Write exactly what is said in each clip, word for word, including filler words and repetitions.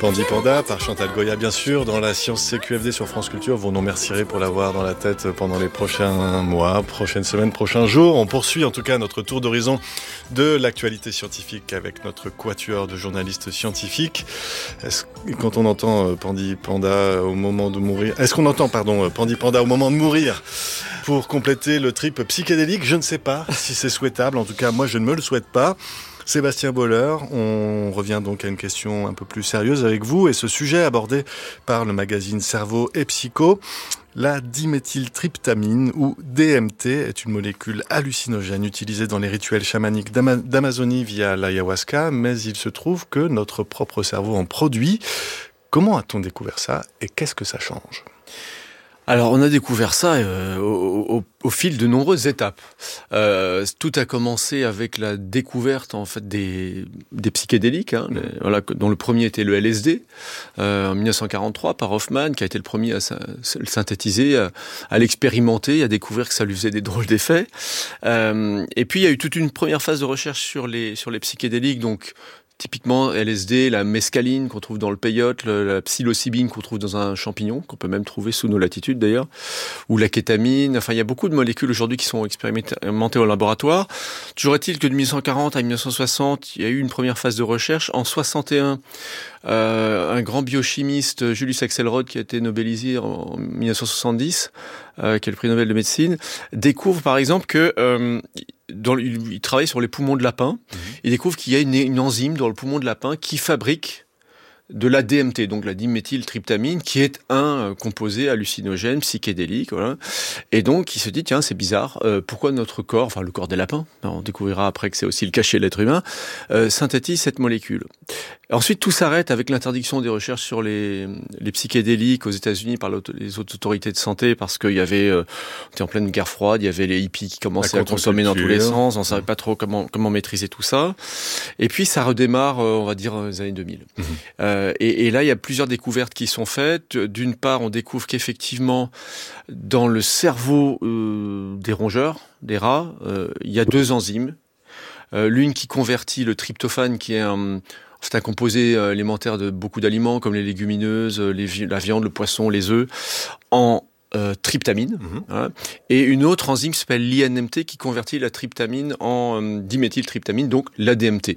Pandi Panda par Chantal Goya, bien sûr, dans la Science C Q F D sur France Culture. Vous nous remercierez pour l'avoir dans la tête pendant les prochains mois, prochaines semaines, prochains jours. On poursuit en tout cas notre tour d'horizon de l'actualité scientifique avec notre quatuor de journalistes scientifiques. Est-ce, quand on entend Pandi Panda au moment de mourir, est-ce qu'on entend, pardon, Pandi Panda au moment de mourir pour compléter le trip psychédélique? Je ne sais pas si c'est souhaitable. En tout cas, moi, je ne me le souhaite pas. Sébastien Boller, on revient donc à une question un peu plus sérieuse avec vous et ce sujet abordé par le magazine Cerveau et Psycho. La diméthyltryptamine ou D M T est une molécule hallucinogène utilisée dans les rituels chamaniques d'Ama- d'Amazonie via l'ayahuasca, mais il se trouve que notre propre cerveau en produit. Comment a-t-on découvert ça et qu'est-ce que ça change ? Alors, on a découvert ça euh, au, au, au fil de nombreuses étapes. Euh, tout a commencé avec la découverte en fait des, des psychédéliques, hein, les, voilà, dont le premier était le L S D euh, en dix-neuf cent quarante-trois par Hoffman, qui a été le premier à le synthétiser, à, à l'expérimenter, à découvrir que ça lui faisait des drôles d'effets. Euh, et puis, il y a eu toute une première phase de recherche sur les sur les psychédéliques, donc. Typiquement, L S D, la mescaline qu'on trouve dans le peyote, le, la psilocybine qu'on trouve dans un champignon, qu'on peut même trouver sous nos latitudes d'ailleurs, ou la kétamine. Enfin, il y a beaucoup de molécules aujourd'hui qui sont expérimentées au laboratoire. Toujours est-il que de dix-neuf cent quarante à dix-neuf cent soixante, il y a eu une première phase de recherche. En soixante et un, euh, un grand biochimiste, Julius Axelrod, qui a été nobélisé en dix-neuf cent soixante-dix, euh, qui est le prix Nobel de médecine, découvre par exemple que... Euh, Dans, il, il travaille sur les poumons de lapin. Mmh. Il découvre qu'il y a une, une enzyme dans le poumon de lapin qui fabrique de la D M T, donc la diméthyltryptamine, qui est un composé hallucinogène, psychédélique, voilà. Et donc, il se dit, tiens, c'est bizarre, euh, pourquoi notre corps, enfin le corps des lapins, on découvrira après que c'est aussi le cas chez l'être humain, euh, synthétise cette molécule. Ensuite, tout s'arrête avec l'interdiction des recherches sur les, les psychédéliques aux États-Unis par les autorités de santé, parce qu'il y avait, euh, on était en pleine guerre froide, il y avait les hippies qui commençaient à consommer dans tous les sens, on ne savait pas trop comment, comment maîtriser tout ça. Et puis, ça redémarre, euh, on va dire, dans les années deux mille. Mmh. Euh, Et, et là, il y a plusieurs découvertes qui sont faites. D'une part, on découvre qu'effectivement, dans le cerveau euh, des rongeurs, des rats, euh, il y a deux enzymes. Euh, l'une qui convertit le tryptophane, qui est un, c'est un composé alimentaire de beaucoup d'aliments, comme les légumineuses, les, la viande, le poisson, les œufs, en euh, tryptamine. Mmh. Hein, et une autre enzyme qui s'appelle l'I N M T, qui convertit la tryptamine en euh, diméthyltryptamine, donc l'A D M T.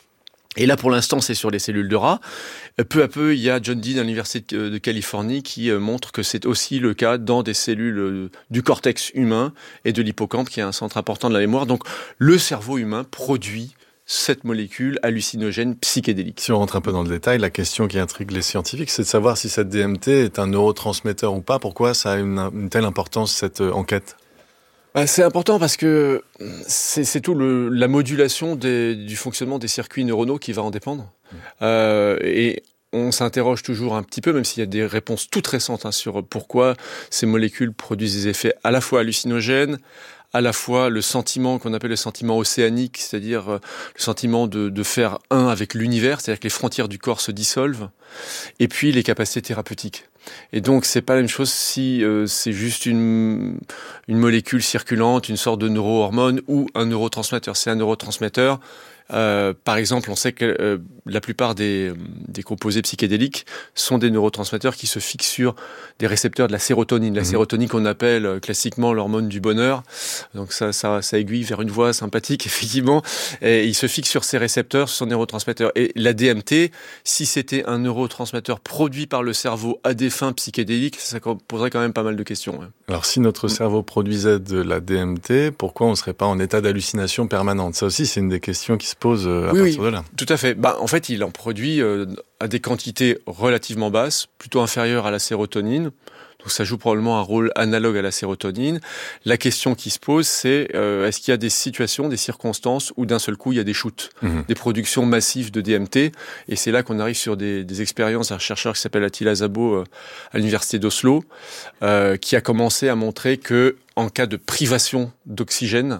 Et là, pour l'instant, c'est sur les cellules de rats. Peu à peu, il y a John Dean à l'Université de Californie qui montre que c'est aussi le cas dans des cellules du cortex humain et de l'hippocampe, qui est un centre important de la mémoire. Donc, le cerveau humain produit cette molécule hallucinogène psychédélique. Si on rentre un peu dans le détail, la question qui intrigue les scientifiques, c'est de savoir si cette D M T est un neurotransmetteur ou pas. Pourquoi ça a une, une telle importance, cette enquête ? C'est important parce que c'est, c'est tout le, la modulation des, du fonctionnement des circuits neuronaux qui va en dépendre. Mmh. Euh, et on s'interroge toujours un petit peu, même s'il y a des réponses toutes récentes hein, sur pourquoi ces molécules produisent des effets à la fois hallucinogènes, à la fois le sentiment qu'on appelle le sentiment océanique, c'est-à-dire le sentiment de, de faire un avec l'univers, c'est-à-dire que les frontières du corps se dissolvent, et puis les capacités thérapeutiques. Et donc, c'est pas la même chose si euh, c'est juste une, une molécule circulante, une sorte de neurohormone ou un neurotransmetteur. C'est un neurotransmetteur. Euh, par exemple, on sait que euh, la plupart des, des composés psychédéliques sont des neurotransmetteurs qui se fixent sur des récepteurs de la sérotonine. La mmh. sérotonine qu'on appelle euh, classiquement l'hormone du bonheur. Donc ça, ça, ça aiguille vers une voie sympathique, effectivement. Et il se fixe sur ces récepteurs, sur ces neurotransmetteurs. Et la D M T, si c'était un neurotransmetteur produit par le cerveau à des fins psychédéliques, ça poserait quand même pas mal de questions. Ouais. Alors, si notre cerveau produisait de la D M T, pourquoi on ne serait pas en état d'hallucination permanente ? Ça aussi, c'est une des questions qui se pose à oui, partir oui, de là. Tout à fait. Bah, en fait, il en produit euh, à des quantités relativement basses, plutôt inférieures à la sérotonine. Donc ça joue probablement un rôle analogue à la sérotonine. La question qui se pose, c'est euh, est-ce qu'il y a des situations, des circonstances où d'un seul coup, il y a des shoots, mmh. des productions massives de D M T. Et c'est là qu'on arrive sur des, des expériences d'un chercheur qui s'appelle Attila Szabo euh, à l'université d'Oslo, euh, qui a commencé à montrer que en cas de privation d'oxygène,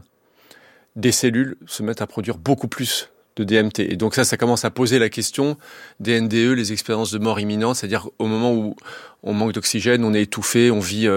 des cellules se mettent à produire beaucoup plus de D M T. Et donc ça, ça commence à poser la question des N D E, les expériences de mort imminente, c'est-à-dire au moment où on manque d'oxygène, on est étouffé, on vit